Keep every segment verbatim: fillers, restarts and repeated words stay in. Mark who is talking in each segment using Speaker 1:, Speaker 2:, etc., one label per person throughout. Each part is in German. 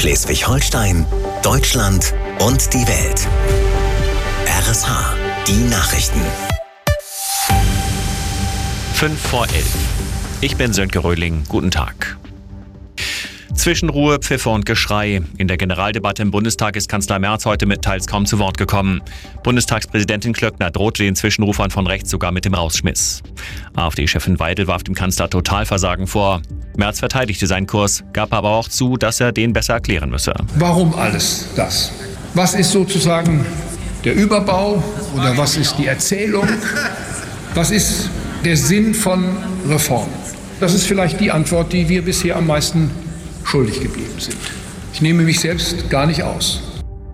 Speaker 1: Schleswig-Holstein, Deutschland und die Welt. R S H, die Nachrichten.
Speaker 2: Fünf vor elf. Ich bin Sönke Röhling. Guten Tag. Zwischenruhe, Pfiffe und Geschrei. In der Generaldebatte im Bundestag ist Kanzler Merz heute mit teils kaum zu Wort gekommen. Bundestagspräsidentin Klöckner drohte den Zwischenrufern von rechts sogar mit dem Rausschmiss. AfD-Chefin Weidel warf dem Kanzler Totalversagen vor. Merz verteidigte seinen Kurs, gab aber auch zu, dass er den besser erklären müsse.
Speaker 3: Warum alles das? Was ist sozusagen der Überbau oder was ist die Erzählung? Was ist der Sinn von Reformen? Das ist vielleicht die Antwort, die wir bisher am meisten schuldig geblieben sind. Ich nehme mich selbst gar nicht aus.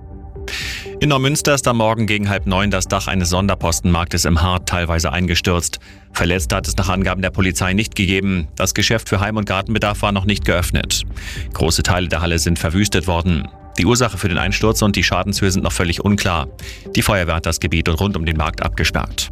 Speaker 2: In Neumünster ist am Morgen gegen halb neun das Dach eines Sonderpostenmarktes im Hart teilweise eingestürzt. Verletzte hat es nach Angaben der Polizei nicht gegeben. Das Geschäft für Heim- und Gartenbedarf war noch nicht geöffnet. Große Teile der Halle sind verwüstet worden. Die Ursache für den Einsturz und die Schadenshöhe sind noch völlig unklar. Die Feuerwehr hat das Gebiet rund um den Markt abgesperrt.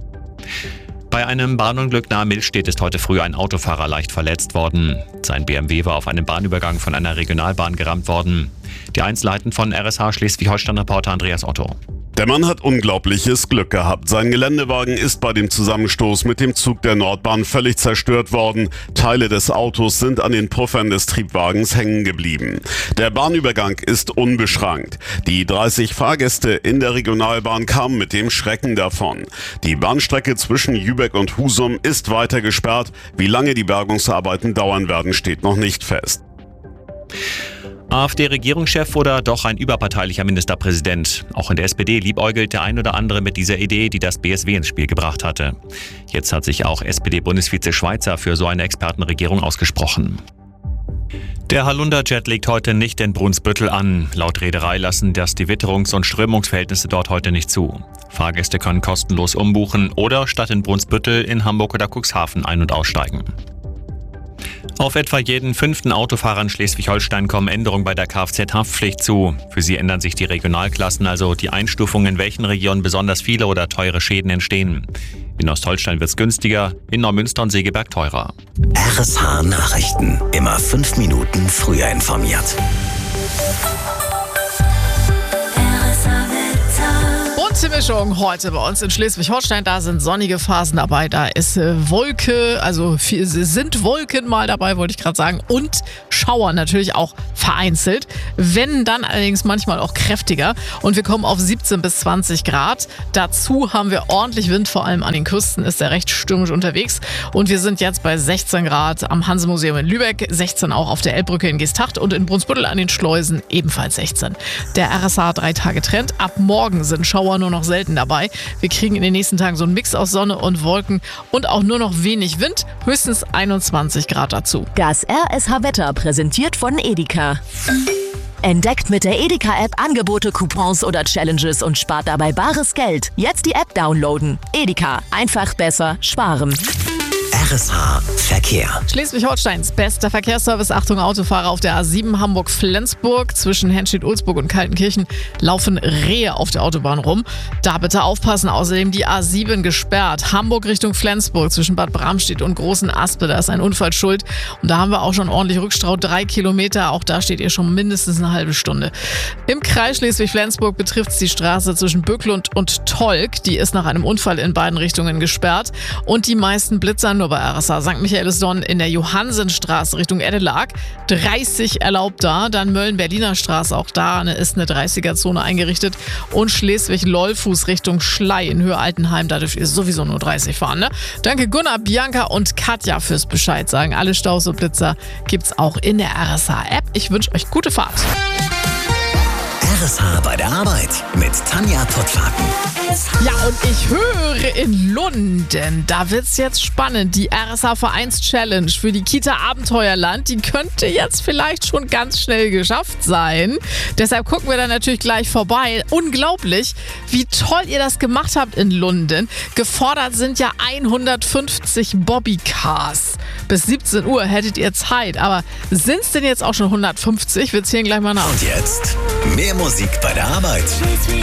Speaker 2: Bei einem Bahnunglück nahe Milstedt ist heute früh ein Autofahrer leicht verletzt worden. Sein B M W war auf einem Bahnübergang von einer Regionalbahn gerammt worden. Die Einzelheiten von R S H Schleswig-Holstein-Reporter Andreas Otto.
Speaker 4: Der Mann hat unglaubliches Glück gehabt. Sein Geländewagen ist bei dem Zusammenstoß mit dem Zug der Nordbahn völlig zerstört worden. Teile des Autos sind an den Puffern des Triebwagens hängen geblieben. Der Bahnübergang ist unbeschrankt. Die dreißig Fahrgäste in der Regionalbahn kamen mit dem Schrecken davon. Die Bahnstrecke zwischen Jübeck und Husum ist weiter gesperrt. Wie lange die Bergungsarbeiten dauern werden, steht noch nicht fest.
Speaker 2: AfD-Regierungschef oder doch ein überparteilicher Ministerpräsident? Auch in der S P D liebäugelt der ein oder andere mit dieser Idee, die das B S W ins Spiel gebracht hatte. Jetzt hat sich auch S P D-Bundesvize Schweizer für so eine Expertenregierung ausgesprochen. Der Hallunda-Jet legt heute nicht in Brunsbüttel an. Laut Reederei lassen das die Witterungs- und Strömungsverhältnisse dort heute nicht zu. Fahrgäste können kostenlos umbuchen oder statt in Brunsbüttel in Hamburg oder Cuxhaven ein- und aussteigen. Auf etwa jeden fünften Autofahrer in Schleswig-Holstein kommen Änderungen bei der Kfz-Haftpflicht zu. Für sie ändern sich die Regionalklassen, also die Einstufung, in welchen Regionen besonders viele oder teure Schäden entstehen. In Ostholstein wird es günstiger, in Neumünster und Segeberg teurer.
Speaker 1: R S H Nachrichten. Immer fünf Minuten früher informiert.
Speaker 5: Bunte Mischung heute bei uns in Schleswig-Holstein. Da sind sonnige Phasen dabei, da ist äh, Wolke, also viel, sind Wolken mal dabei, wollte ich gerade sagen, und Schauer natürlich auch vereinzelt. Wenn dann allerdings manchmal auch kräftiger und wir kommen auf siebzehn bis zwanzig Grad. Dazu haben wir ordentlich Wind, vor allem an den Küsten ist er recht stürmisch unterwegs und wir sind jetzt bei sechzehn Grad am Hanse-Museum in Lübeck, sechzehn auch auf der Elbbrücke in Geesthacht und in Brunsbüttel an den Schleusen ebenfalls sechzehn. Der R S H drei Tage Trend. Ab morgen sind Schauer nur noch selten dabei. Wir kriegen in den nächsten Tagen so einen Mix aus Sonne und Wolken und auch nur noch wenig Wind, höchstens einundzwanzig Grad dazu.
Speaker 6: Das R S H-Wetter präsentiert von Edeka. Entdeckt mit der Edeka-App Angebote, Coupons oder Challenges und spart dabei bares Geld. Jetzt die App downloaden. Edeka, einfach besser sparen.
Speaker 1: R S H Verkehr.
Speaker 5: Schleswig-Holsteins bester Verkehrsservice. Achtung Autofahrer auf der A sieben Hamburg-Flensburg. Zwischen Henstedt-Ulzburg und Kaltenkirchen laufen Rehe auf der Autobahn rum. Da bitte aufpassen. Außerdem die A sieben gesperrt. Hamburg Richtung Flensburg zwischen Bad Bramstedt und Großen Aspe. Da ist ein Unfall schuld. Und da haben wir auch schon ordentlich Rückstau. Drei Kilometer. Auch da steht ihr schon mindestens eine halbe Stunde. Im Kreis Schleswig-Flensburg betrifft es die Straße zwischen Böcklund und Tolk. Die ist nach einem Unfall in beiden Richtungen gesperrt. Und die meisten Blitzer nur bei R S H. Sankt Michaelisdonn in der Johannsenstraße Richtung Eddelag. dreißig erlaubt da. Dann Mölln-Berliner Straße. Auch da ist eine dreißiger-Zone eingerichtet. Und Schleswig-Lollfuß Richtung Schlei in Höhe Altenheim. Da dürft ihr sowieso nur dreißig fahren. Ne? Danke Gunnar, Bianca und Katja fürs Bescheid sagen. Alle Staus und Blitzer gibt's auch in der R S H-App. Ich wünsche euch gute Fahrt.
Speaker 1: R S H bei der Arbeit mit Tanja Pottlaken.
Speaker 5: Ja, und ich höre in Lunden, da wird's jetzt spannend. Die R S H-Vereins-Challenge für die Kita Abenteuerland, die könnte jetzt vielleicht schon ganz schnell geschafft sein. Deshalb gucken wir da natürlich gleich vorbei. Unglaublich, wie toll ihr das gemacht habt in Lunden. Gefordert sind ja hundertfünfzig Bobbycars. Bis siebzehn Uhr hättet ihr Zeit, aber sind's denn jetzt auch schon hundertfünfzig? Wir zählen gleich mal nach.
Speaker 1: Und jetzt mehr Musik bei der Arbeit.